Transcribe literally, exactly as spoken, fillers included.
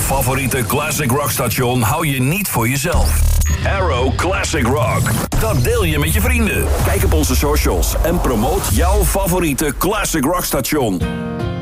favoriete classic rock station hou je niet voor jezelf. Arrow Classic Rock. Dat deel je met je vrienden. Kijk op onze socials en promoot jouw favoriete classic rock station.